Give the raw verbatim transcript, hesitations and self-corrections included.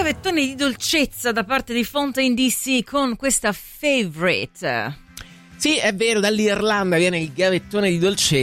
gavettone di dolcezza da parte di Fontaine D C con questa Favorite. Sì, è vero, dall'Irlanda viene il gavettone di dolcezza.